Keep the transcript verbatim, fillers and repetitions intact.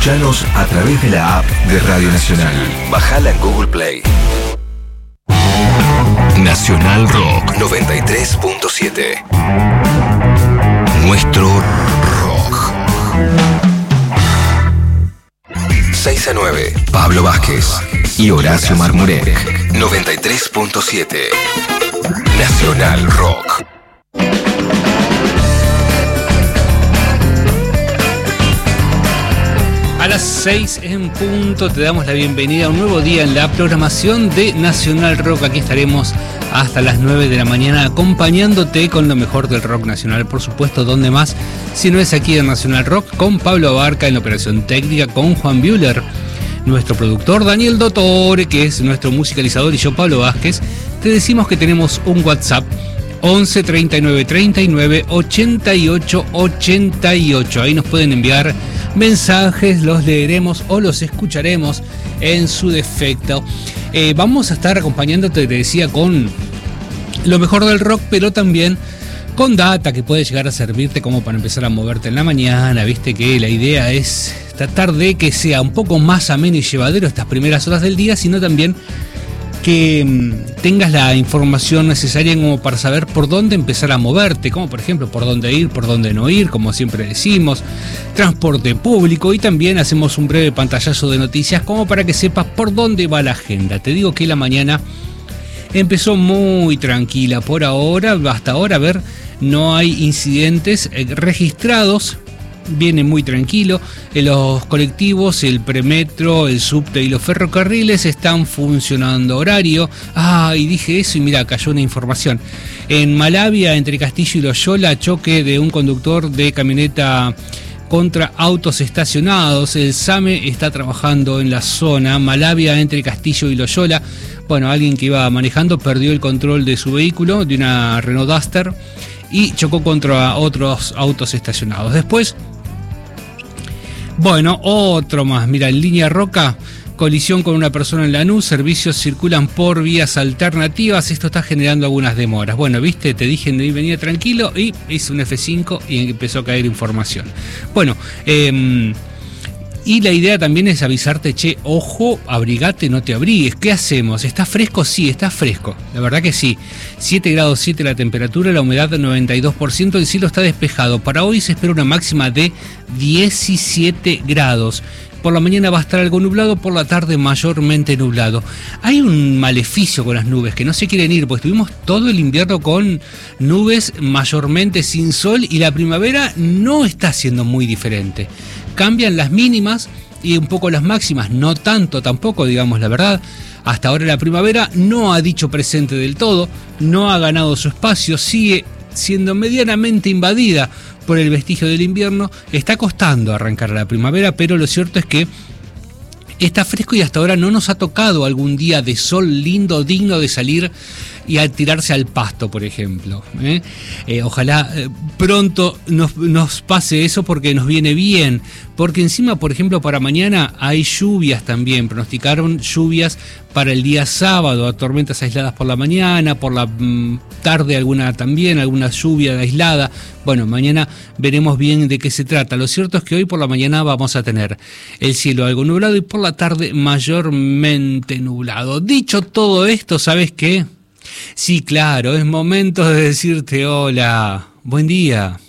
Escuchanos a través de la app de Radio Nacional. Bajala en Google Play. Nacional Rock noventa y tres punto siete. Nuestro rock. seis a nueve. Pablo Vázquez y Horacio Marmurek. noventa y tres punto siete. Nacional Rock. A las seis en punto te damos la bienvenida a un nuevo día en la programación de Nacional Rock. Aquí estaremos hasta las nueve de la mañana acompañándote con lo mejor del rock nacional. Por supuesto, ¿dónde más? Si no es aquí en Nacional Rock, con Pablo Abarca en la operación técnica, con Juan Bühler, nuestro productor, Daniel Dottore, que es nuestro musicalizador, y yo, Pablo Vázquez. Te decimos que tenemos un WhatsApp once treinta y nueve treinta y nueve ochenta y ocho ochenta y ocho. Ahí nos pueden enviar mensajes, los leeremos o los escucharemos en su defecto. Eh, vamos a estar acompañándote, te decía, con lo mejor del rock, pero también con data que puede llegar a servirte como para empezar a moverte en la mañana. Viste que la idea es tratar de que sea un poco más ameno y llevadero estas primeras horas del día, sino también que mmm, tengas la información necesaria como para saber por dónde empezar a moverte, como por ejemplo por dónde ir, por dónde no ir, como siempre decimos, transporte público, y también hacemos un breve pantallazo de noticias como para que sepas por dónde va la agenda. Te digo que la mañana empezó muy tranquila por ahora, hasta ahora, a ver, no hay incidentes eh, registrados. Viene muy tranquilo. En los colectivos, el premetro, el subte y los ferrocarriles están funcionando horario. Ah, y dije eso y mira, cayó una información. En Malavia, entre Castillo y Loyola, choque de un conductor de camioneta contra autos estacionados. El SAME está trabajando en la zona. Malavia, entre Castillo y Loyola. Bueno, alguien que iba manejando perdió el control de su vehículo, de una Renault Duster, y chocó contra otros autos estacionados. Después, bueno, otro más. Mira, en Línea Roca, colisión con una persona en Lanús, servicios circulan por vías alternativas. Esto está generando algunas demoras. Bueno, viste, te dije que venía tranquilo y hice un F cinco y empezó a caer información. Bueno, eh... y la idea también es avisarte, che, ojo, abrigate, no te abrigues. ¿Qué hacemos? ¿Está fresco? Sí, está fresco. La verdad que sí. siete grados siete la temperatura, la humedad del noventa y dos por ciento, el cielo está despejado. Para hoy se espera una máxima de diecisiete grados. Por la mañana va a estar algo nublado, por la tarde mayormente nublado. Hay un maleficio con las nubes, que no se quieren ir, porque estuvimos todo el invierno con nubes mayormente sin sol y la primavera no está siendo muy diferente. Cambian las mínimas y un poco las máximas, no tanto tampoco, digamos la verdad. Hasta ahora la primavera no ha dicho presente del todo, no ha ganado su espacio, sigue siendo medianamente invadida por el vestigio del invierno. Está costando arrancar la primavera, pero lo cierto es que está fresco y hasta ahora no nos ha tocado algún día de sol lindo, digno de salir y a tirarse al pasto, por ejemplo. ¿eh? Eh, ojalá eh, pronto nos, nos pase eso, porque nos viene bien. Porque encima, por ejemplo, para mañana hay lluvias también. Pronosticaron lluvias para el día sábado, tormentas aisladas por la mañana, por la mm, tarde alguna también, alguna lluvia aislada. Bueno, mañana veremos bien de qué se trata. Lo cierto es que hoy por la mañana vamos a tener el cielo algo nublado y por la tarde mayormente nublado. Dicho todo esto, ¿sabes qué? Sí, claro, es momento de decirte hola, buen día.